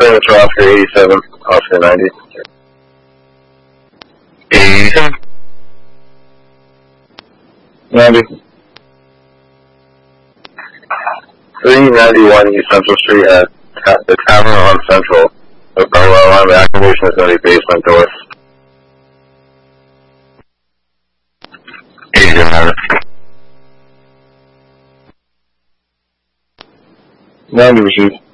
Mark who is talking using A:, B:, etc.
A: Furniture Oscar 87, Oscar 90.
B: 87.
A: 90. 391 East Central Street at the Tavern on Central. The line, the activation is going to be basement doors.
B: 87.
A: 90 received.